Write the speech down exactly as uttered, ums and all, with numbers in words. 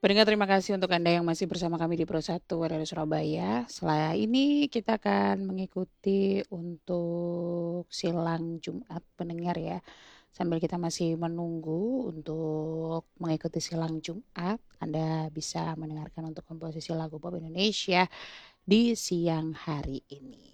Pendengar, terima kasih untuk Anda yang masih bersama kami di Pro satu dari Surabaya. Setelah ini kita akan mengikuti untuk silang Jumat pendengar ya. Sambil kita masih menunggu untuk mengikuti silang Jumat, Anda bisa mendengarkan untuk komposisi lagu pop Indonesia di siang hari ini.